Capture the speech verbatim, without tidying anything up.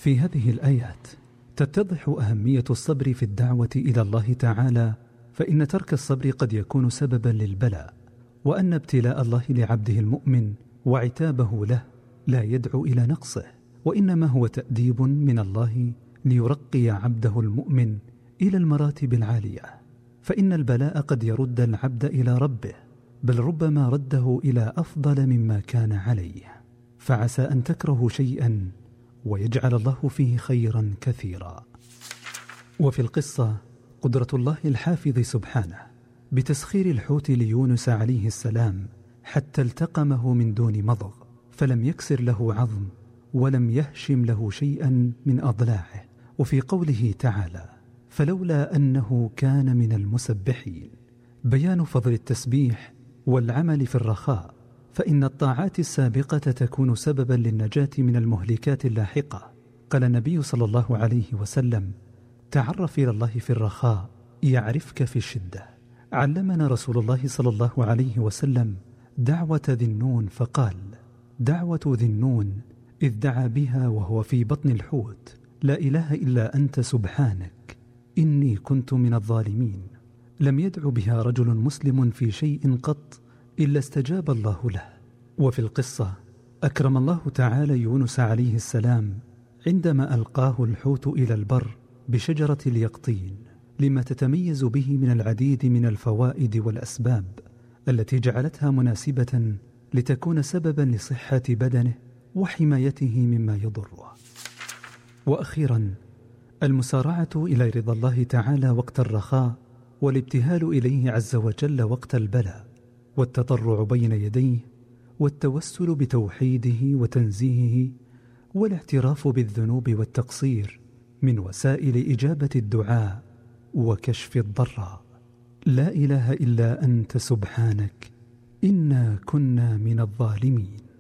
في هذه الآيات تتضح أهمية الصبر في الدعوة إلى الله تعالى، فإن ترك الصبر قد يكون سببا للبلاء، وأن ابتلاء الله لعبده المؤمن وعتابه له لا يدعو إلى نقصه، وإنما هو تأديب من الله ليرقي عبده المؤمن إلى المراتب العالية. فإن البلاء قد يرد العبد إلى ربه، بل ربما رده إلى أفضل مما كان عليه، فعسى أن تكرهوا شيئا ويجعل الله فيه خيرا كثيرا. وفي القصة قدرة الله الحافظ سبحانه بتسخير الحوت ليونس عليه السلام حتى التقمه من دون مضغ، فلم يكسر له عظم ولم يهشم له شيئا من أضلاعه. وفي قوله تعالى فلولا أنه كان من المسبحين، بيان فضل التسبيح والعمل في الرخاء، فإن الطاعات السابقة تكون سببا للنجاة من المهلكات اللاحقة. قال النبي صلى الله عليه وسلم تعرف إلى الله في الرخاء يعرفك في الشدة. علمنا رسول الله صلى الله عليه وسلم دعوة ذي النون فقال دعوة ذي النون إذ دعا بها وهو في بطن الحوت لا إله إلا أنت سبحانك إني كنت من الظالمين. لم يدع بها رجل مسلم في شيء قط إلا استجاب الله له. وفي القصة أكرم الله تعالى يونس عليه السلام عندما ألقاه الحوت إلى البر بشجرة اليقطين، لما تتميز به من العديد من الفوائد والأسباب التي جعلتها مناسبة لتكون سببا لصحة بدنه وحمايته مما يضره. وأخيرا المسارعة إلى رضا الله تعالى وقت الرخاء، والابتهال إليه عز وجل وقت البلاء، والتضرع بين يديه، والتوسل بتوحيده وتنزيهه، والاعتراف بالذنوب والتقصير من وسائل إجابة الدعاء وكشف الضراء. لا إله إلا أنت سبحانك إنا كنا من الظالمين.